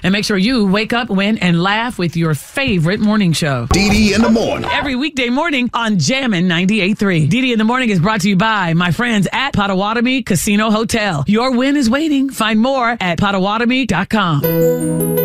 And make sure you wake up, win, and laugh with your favorite morning show. DD in the morning. Every weekday morning on Jammin' 98.3. DD in the morning is brought to you by my friends at Potawatomi Casino Hotel. Your win is waiting. Find more at Potawatomi.com.